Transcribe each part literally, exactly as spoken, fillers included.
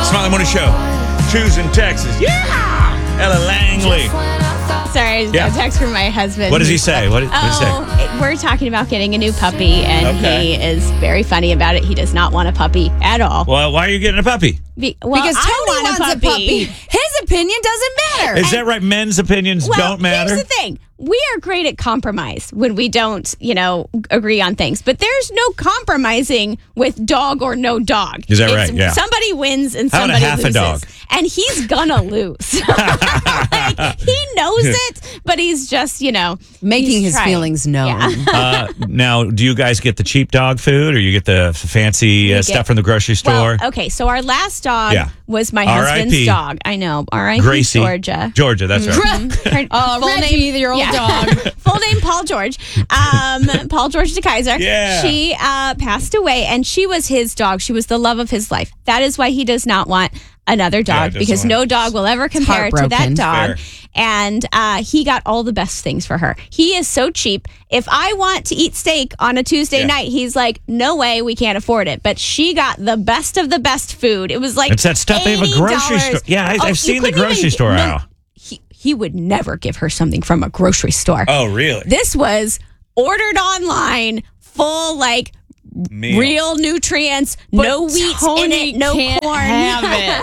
Smiley Morning Show. Choosing Texas. Yeah! Ella Langley. Sorry, Yeah. a text from my husband. What does he say? What, what does he say? Oh, we're talking about getting a new puppy, and Okay. he is very funny about it. He does not want a puppy at all. Well, why are you getting a puppy? Be- well, Because I Tony want wants a puppy. His opinion doesn't matter. Is that right? Men's opinions Well, don't matter? here's the thing. We are great at compromise when we don't, you know, agree on things. But there's no compromising with dog or no dog. Is that It's right? Yeah. Somebody wins and How about a somebody half a loses. dog? And he's gonna lose. Like, he knows it, but he's just, you know, Making he's his trying. feelings known. Yeah. uh, now, do you guys get the cheap dog food or you get the fancy uh, get- stuff from the grocery store? Well, okay, so our last dog Yeah. was my R I P husband's dog. I know. R I P Gracie. Georgia. Georgia, that's right. Her- Uh, full Reggie, name- your old yeah. dog. Full name Paul George. Um, Paul George DeKaiser. Yeah. She uh, passed away, and she was his dog. She was the love of his life. That is why he does not want another Yeah, dog, doesn't because want- no dog will ever compare to that heartbroken. dog. Fair. And uh, he got all the best things for her. He is so cheap. If I want to eat steak on a Tuesday Yeah. night, he's like, no way, we can't afford it. But she got the best of the best food. It was like It's that stuff they have a grocery eighty store. dollars. Yeah, I, Oh, you I've seen the couldn't grocery even- store no, aisle. He, he would never give her something from a grocery store. Oh, really? This was ordered online, full like Meal. real nutrients, no wheat Tony in it, no can't corn. have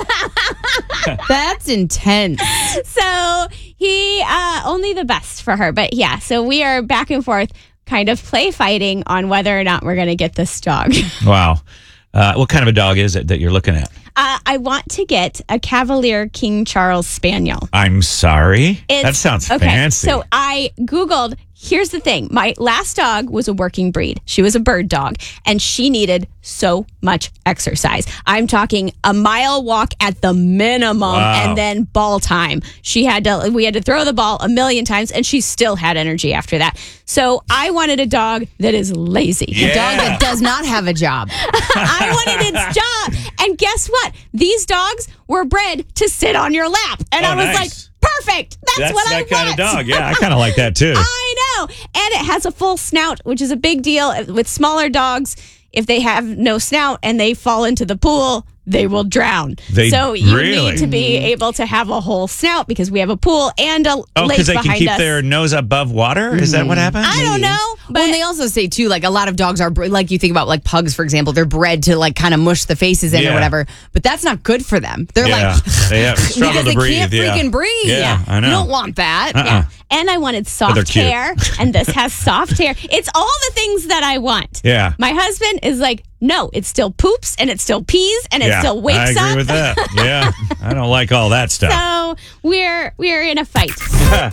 it. That's intense. So he uh, only the best for her. But yeah, so we are back and forth, kind of play fighting on whether or not we're going to get this dog. Wow. Uh, what kind of a dog is it that you're looking at? Uh, I want to get a Cavalier King Charles Spaniel. I'm sorry. It's- that sounds okay, fancy. So I Googled, here's the thing. My last dog was a working breed. She was a bird dog, and she needed so much exercise. I'm talking a mile walk at the minimum, Wow. and then ball time. She had to, we had to throw the ball a million times, and she still had energy after that. So I wanted a dog that is lazy. Yeah. A dog that does not have a job. I wanted its job. And guess what? These dogs were bred to sit on your lap. And Oh, I was nice. like, perfect. That's, That's what that I kind want. of dog. Yeah, I kind of like that too. I know. And it has a full snout, which is a big deal with smaller dogs. If they have no snout and they fall into the pool, they will drown. They- so you really? need to be able to have a whole snout because we have a pool and a Oh, lake because they behind can keep us. their nose above water? Is that what happens? I don't know. But But and they also say too, like a lot of dogs are br- like you think about like pugs, for example, they're bred to like kind of mush the faces in Yeah. or whatever. But that's not good for them. They're Yeah. like They have struggle because to they breathe. can't yeah. freaking breathe. Yeah, I know. You don't want that. Uh-uh. yeah. And I wanted they're soft cute. hair, and this has soft hair. It's all the things that I want. Yeah. My husband is like, no, it still poops and it still pees and it Yeah, still wakes I agree up. with that. Yeah, I don't like all that stuff. So we're we're in a fight. All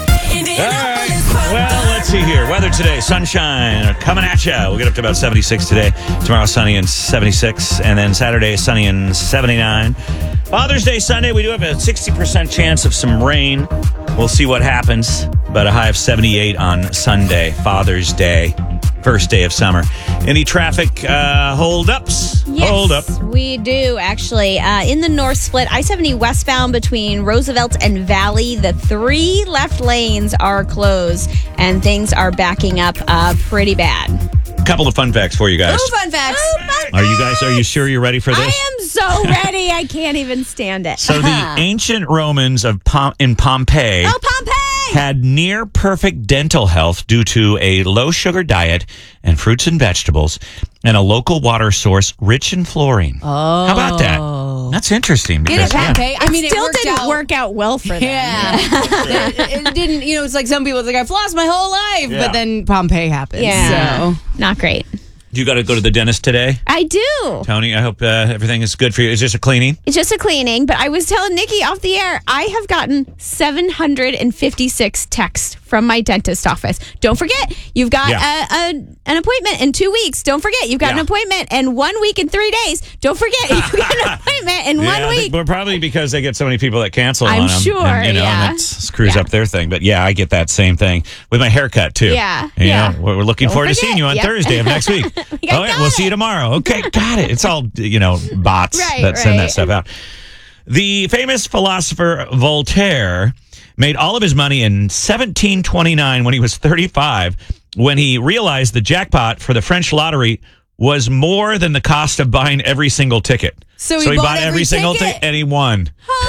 right. Well, let's see here. Weather today, sunshine coming at you. We'll get up to about seventy-six today. Tomorrow, sunny and seventy-six. And then Saturday, sunny and seventy-nine. Father's Day Sunday, we do have a sixty percent chance of some rain. We'll see what happens. But a high of seventy-eight on Sunday, Father's Day, first day of summer. Any traffic uh, hold-ups? Yes, Hold up. we do actually. Uh, in the North Split, I seventy westbound between Roosevelt and Valley, the three left lanes are closed and things are backing up uh, pretty bad. Couple of fun facts for you guys. Ooh, fun facts. Are you guys, are you sure you're ready for this? I am so ready. I can't even stand it. So the ancient Romans of Pom- in Pompeii Oh, Pompeii! had near perfect dental health due to a low sugar diet and fruits and vegetables and a local water source rich in fluorine. Oh. How about that? That's interesting. Get it, because, yeah. Pompeii. I mean, it Still worked didn't out. work out well for them. Yeah. it, it didn't, you know, it's like some people, it's like, I've lost my whole life. Yeah. But then Pompeii happened. Yeah. So. Not great. You got to go to the dentist today, I do. Tony. I hope uh, everything is good for you. Is this a cleaning? It's just a cleaning, but I was telling Nikki off the air, I have gotten seven hundred fifty-six texts from my dentist office. Don't forget, you've got Yeah. a, a, an appointment in two weeks. Don't forget, you've got Yeah. an appointment in one week and three days. Don't forget, you've got an appointment in Yeah, one I think- week. but probably because they get so many people that cancel I'm on them. sure, and, you know, yeah. and that screws Yeah. up their thing. But yeah, I get that same thing with my haircut too. Yeah, You yeah. know, we're we're looking Don't forward to forget. seeing you on Yep. Thursday of next week. I oh, yeah, got we'll see you it. tomorrow. Okay, got it. It's all, you know, bots Right, that send that right. stuff out. The famous philosopher Voltaire made all of his money in seventeen twenty-nine when he was thirty-five, when he realized the jackpot for the French lottery was more than the cost of buying every single ticket. So he bought every every single ticket? ticket and he won.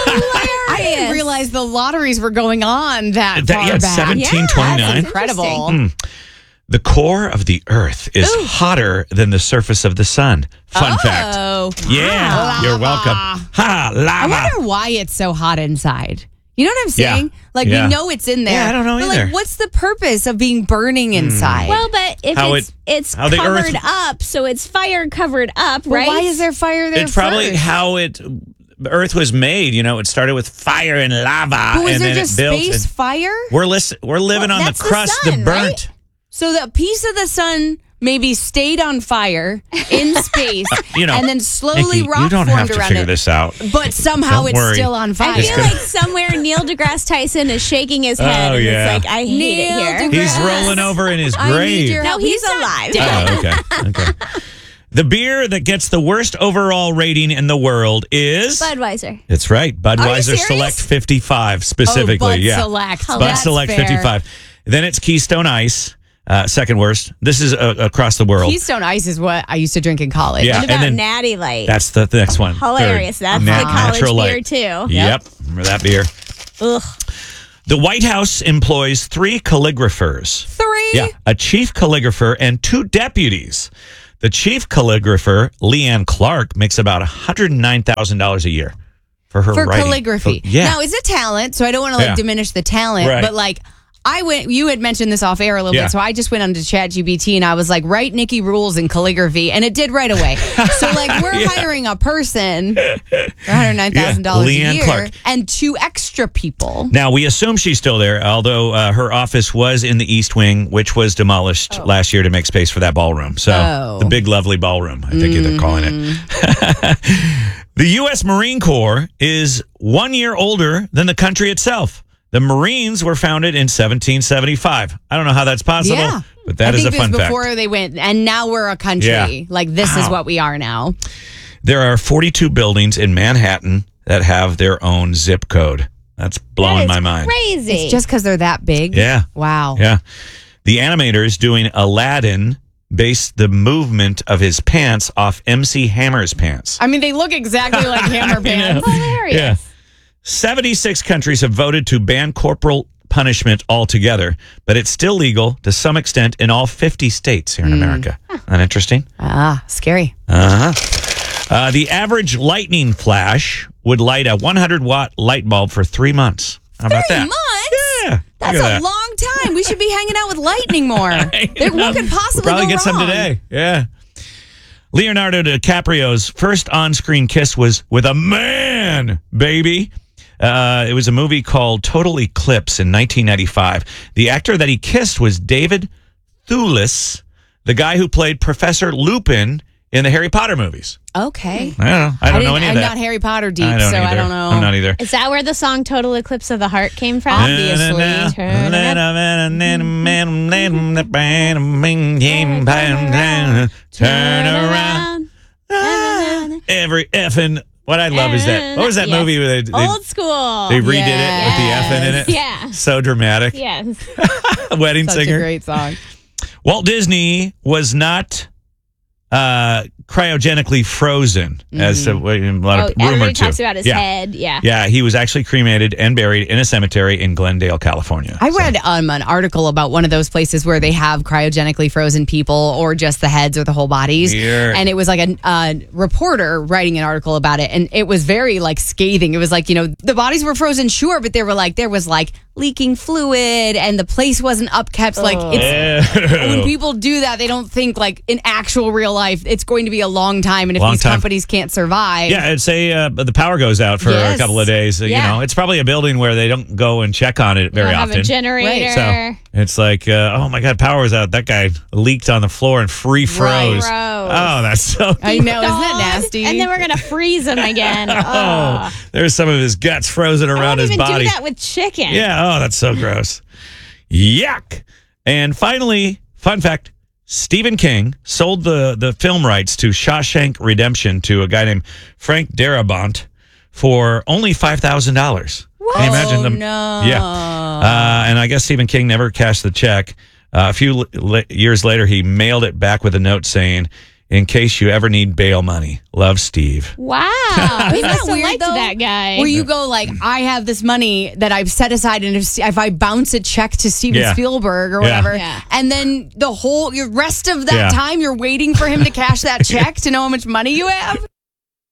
I didn't realize the lotteries were going on that, That- far yeah, back. seventeen twenty-nine. Yeah, that's incredible. Interesting. The core of the Earth is hotter than the surface of the sun. Fun fact. Oh, Yeah, wow. you're welcome. Ha, I lava. wonder why it's so hot inside. You know what I'm saying? Yeah. Like, Yeah. we know it's in there. Yeah, I don't know but either. like, what's the purpose of being burning inside? Well, but if How it's it- it's how the covered Earth- up, so it's fire covered up, Well, right? why is there fire there It's probably first? how it Earth was made. You know, it started with fire and lava, But was and there then just it built. space and- fire? we're listen, We're living Well, on the that's the crust, the, sun, burnt. right? So the piece of the sun maybe stayed on fire in space, You know, and then slowly Nikki, rock you don't formed have to around figure it. this out. But somehow Don't it's worry. still on fire. I Just feel gonna- like somewhere Neil deGrasse Tyson is shaking his head Oh, and yeah. it's like, I hate Neil it here. deGrasse- He's rolling over in his I need grave. your No, help. he's not alive. dead. Oh, okay. Okay. The beer that gets the worst overall rating in the world is. Budweiser. It's right. Budweiser serious? Select fifty-five specifically. Oh, Bud yeah. Select. Bud That's Select fair. fifty-five. Then it's Keystone Ice, uh, second worst. This is uh, across the world. Keystone Ice is what I used to drink in college. Yeah. What about and then- Natty Light? That's the, the next one. Hilarious. Third. That's Na- the college Natural beer, Light. too. Yep. Remember that beer. Ugh. The White House employs three calligraphers. Three? Yeah, a chief calligrapher and two deputies. The chief calligrapher, Leanne Clark, makes about one hundred nine thousand dollars a year for her For writing. calligraphy. For- yeah. Now, it's a talent, so I don't want to like Yeah. diminish the talent, Right. but like I went, you had mentioned this off air a little Yeah. bit, so I just went onto ChatGPT and I was like, write Nikki rules in calligraphy, and it did right away. So like we're Yeah. hiring a person for one hundred nine thousand dollars Yeah, Leanne a year Clark. and two extra people. Now, we assume she's still there, although uh, her office was in the East Wing, which was demolished last year to make space for that ballroom. So, Oh. the big, lovely ballroom, I think they're calling it. The U S Marine Corps is one year older than the country itself. The Marines were founded in seventeen seventy-five. I don't know how that's possible, Yeah. but that I is think a it was fun fact. before they went, and now we're a country. Yeah. Like this is Wow. what we are now. There are forty-two buildings in Manhattan that have their own zip code. That's blowing That my is mind. Crazy. It's just because they're that big. Yeah. Wow. Yeah. The animators doing Aladdin based the movement of his pants off M C Hammer's pants. I mean, they look exactly like Hammer Pants. hilarious. Yeah. seventy-six countries have voted to ban corporal punishment altogether, but it's still legal to some extent in all fifty states here in America. Isn't that interesting? Ah, scary. Uh-huh. Uh, the average lightning flash would light a one hundred watt light bulb for three months. How about Three that? months? Yeah. That's look a at that. long time. We should be hanging out with lightning more. There- what could possibly Probably go get some wrong? today. Yeah. Leonardo DiCaprio's first on-screen kiss was with a man, baby. Uh, it was a movie called Total Eclipse in nineteen ninety-five. The actor that he kissed was David Thewlis, the guy who played Professor Lupin in the Harry Potter movies. Okay. I don't know. I don't know didn't- any of I'm that. not Harry Potter deep, I don't so either. I don't know. I'm not either. Is that where the song Total Eclipse of the Heart came from? Obviously. Turn it Turn around. Every effing. What I love is that. What was that Yes. movie where they, they, Old school. they redid it with the effing in it? Yeah. So dramatic. Yes. Wedding Such singer. a great song. Walt Disney was not uh, cryogenically frozen, as a, a lot Oh, of everybody rumored talks to. about his yeah. head. Yeah. Yeah, he was actually cremated and buried in a cemetery in Glendale, California. I So- read um, an article about one of those places where they have cryogenically frozen people or just the heads or the whole bodies. Weird. And it was like a uh, reporter writing an article about it. And it was very like scathing. It was like, you know, the bodies were frozen, sure, but they were like, there was like leaking fluid and the place wasn't upkept. Like it's when Ew. people do that, they don't think like in actual real life, it's going to be a long time. And if Long these time. companies can't survive. Yeah, I'd say uh, the power goes out for Yes. a couple of days. You Yeah. know, it's probably a building where they don't go and check on it very Don't have often. a generator. So it's like, uh, oh my God, power was out. That guy leaked on the floor and free froze. Froze. Oh, that's so. I know, isn't that God. nasty? And then we're gonna freeze him again. Oh, Oh. there's some of his guts frozen I around don't his even body. do that with chicken. Yeah. Oh, that's so gross. Yuck. And finally, fun fact. Stephen King sold the, the film rights to Shawshank Redemption to a guy named Frank Darabont for only five thousand dollars. Can you imagine Oh, them? no. Yeah. Uh, and I guess Stephen King never cashed the check. Uh, a few l- l- years later, he mailed it back with a note saying, in case you ever need bail money. Love, Steve. Wow. Isn't He that must have weird, liked though? that guy. Where you go like, I have this money that I've set aside, and if, if I bounce a check to Steven Yeah. Spielberg or Yeah. whatever, Yeah. and then the whole your rest of that Yeah. time you're waiting for him to cash that check to know how much money you have.